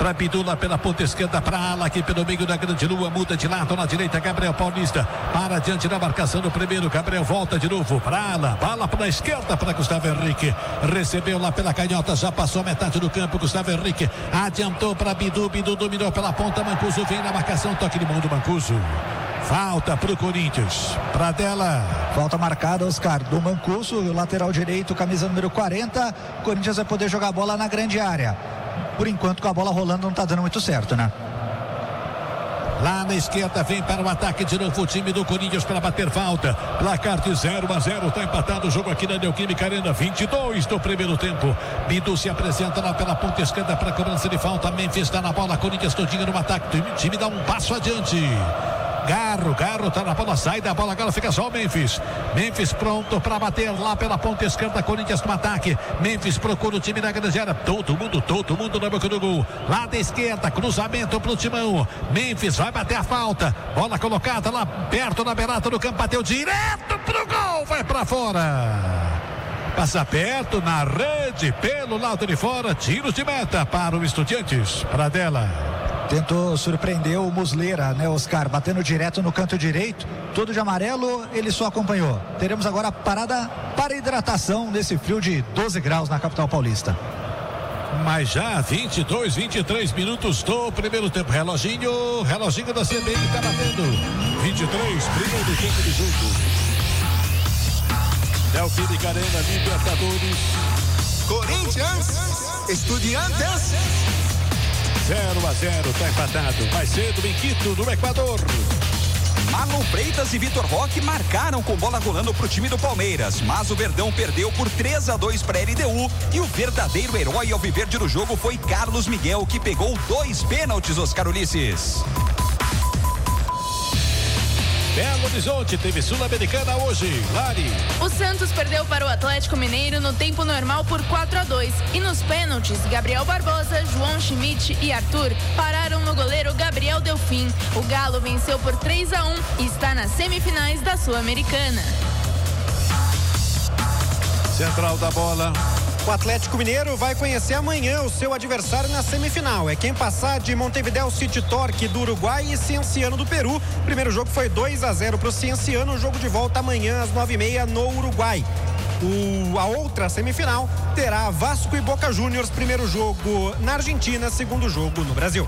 para Bidu lá pela ponta esquerda, para Ala aqui pelo meio da grande lua, muda de lado na direita, Gabriel Paulista para diante da marcação do primeiro, Gabriel volta de novo para Ala, bala para a esquerda para Gustavo Henrique, recebeu lá pela canhota, já passou a metade do campo, Gustavo Henrique adiantou para Bidu, Bidu dominou pela ponta, Mancuso vem na marcação, toque de mão do Mancuso. Falta pro Corinthians. Pradella. Falta marcada, Oscar, do Mancuso, lateral direito, camisa número 40. O Corinthians vai poder jogar a bola na grande área. Por enquanto, com a bola rolando, não tá dando muito certo, né? Lá na esquerda vem para o ataque de novo o time do Corinthians para bater falta. Placar de 0-0, está empatado o jogo aqui na Neoquímica Arena, 22 do primeiro tempo. Bidu se apresenta lá pela ponta esquerda para cobrança de falta. Memphis está na bola, Corinthians todinho no ataque. O time dá um passo adiante. Garro tá na bola, sai da bola, agora fica só o Memphis pronto para bater lá pela ponta esquerda, Corinthians no ataque, Memphis procura o time da grande área, todo mundo na boca do gol, lá da esquerda, cruzamento pro Timão, Memphis vai bater a falta, bola colocada lá perto na beirada do campo, bateu direto pro gol, vai para fora, passa perto na rede, pelo lado de fora, tiros de meta para o Estudiantes. Pradella tentou surpreender o Muslera, né, Oscar? Batendo direto no canto direito, todo de amarelo, ele só acompanhou. Teremos agora a parada para hidratação nesse frio de 12 graus na capital paulista. Mas já 22, 23 minutos do primeiro tempo. Reloginho da CBN está batendo. 23, primeiro tempo de jogo. Neoquímica Arena, Libertadores. Corinthians, Estudiantes. 0-0, tá empatado. Mais cedo em Quito, no Equador. Marlon Freitas e Vitor Roque marcaram com bola rolando pro time do Palmeiras, mas o Verdão perdeu por 3-2 para a LDU e o verdadeiro herói alviverde do jogo foi Carlos Miguel, que pegou 2 pênaltis, Oscar Ulisses. Belo Horizonte teve Sul-Americana hoje. Lari. O Santos perdeu para o Atlético Mineiro no tempo normal por 4-2. E nos pênaltis, Gabriel Barbosa, João Schmidt e Arthur pararam no goleiro Gabriel Delfim. O Galo venceu por 3-1 e está nas semifinais da Sul-Americana. Central da bola. O Atlético Mineiro vai conhecer amanhã o seu adversário na semifinal. É quem passar de Montevideo City Torque do Uruguai e Cienciano do Peru. O primeiro jogo foi 2-0 para o Cienciano. O jogo de volta amanhã às 9h30 no Uruguai. A outra semifinal terá Vasco e Boca Juniors. Primeiro jogo na Argentina, segundo jogo no Brasil.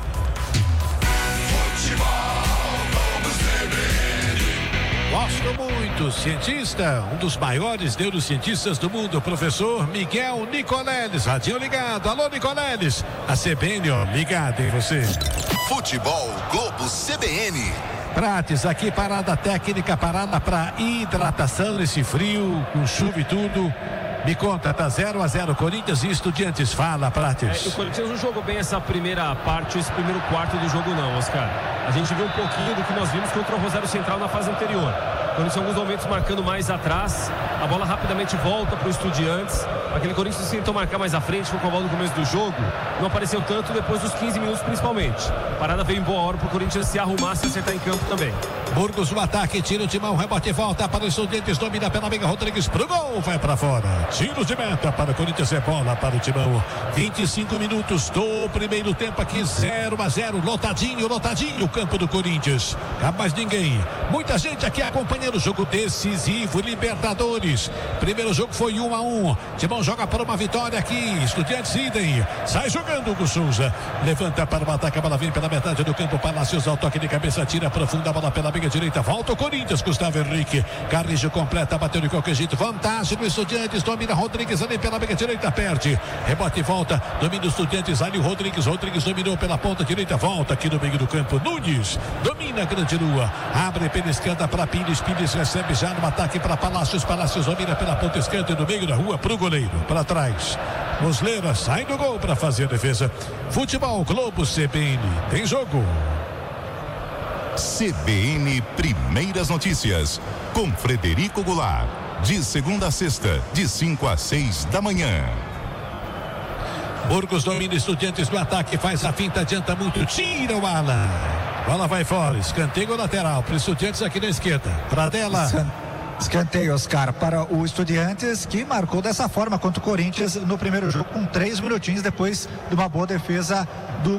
Gosto muito, cientista, um dos maiores neurocientistas do mundo, professor Miguel Nicoleles. Radinho ligado, alô Nicoleles, a CBN, ó, ligado em você. Futebol Globo CBN. Prates, aqui parada técnica, parada para hidratação nesse frio, com chuva e tudo. Me conta, tá 0-0 Corinthians e Estudiantes. Fala, Prates. O Corinthians não jogou bem essa primeira parte, esse primeiro quarto do jogo não, Oscar. A gente viu um pouquinho do que nós vimos contra o Rosário Central na fase anterior. Corinthians em alguns momentos marcando mais atrás, a bola rapidamente volta para o Estudiantes. Aquele Corinthians tentou marcar mais à frente, foi com a bola no começo do jogo, não apareceu tanto depois dos 15 minutos principalmente. A parada veio em boa hora para o Corinthians se arrumar, se acertar em campo também. Burgos no ataque, tira o timão, rebote e volta para o Estudiantes, domina pela amiga Rodrigues pro gol, vai para fora. Tiros de meta para o Corinthians, é bola para o timão. 25 minutos do primeiro tempo aqui, 0-0, lotadinho o campo do Corinthians. Cabe mais ninguém. Muita gente aqui acompanhando o jogo decisivo, Libertadores. Primeiro jogo foi 1-1. Timão joga para uma vitória aqui. Estudiantes idem. Sai jogando Hugo Souza. Levanta para o ataque, a bola vem pela metade do campo. Palacios ao toque de cabeça, tira profunda a bola pela amiga direita. Volta o Corinthians, Gustavo Henrique. Carrijo completa, bateu de qualquer jeito. Vantagem do Estudiantes, domina Rodrigues ali pela amiga direita, perde. Rebote e volta, domina o Estudiantes, ali o Rodrigues dominou pela ponta direita, volta aqui no meio do campo. Nunes domina a grande lua, abre pela esquerda para Pires recebe já no ataque para Palacios domina pela ponta esquerda e no meio da rua pro goleiro, para trás. Muslera sai do gol para fazer a defesa. Futebol Globo CBN, tem jogo. CBN Primeiras Notícias, com Frederico Goulart, de segunda a sexta, de 5 às 6 da manhã. Burgos domina Estudiantes no ataque, faz a finta, adianta muito, tira o Alan. Bola vai fora, escanteio lateral para Estudiantes aqui na esquerda. Pradella. Escanteio, Oscar, para o Estudiantes, que marcou dessa forma contra o Corinthians no primeiro jogo, com 3 minutinhos depois de uma boa defesa do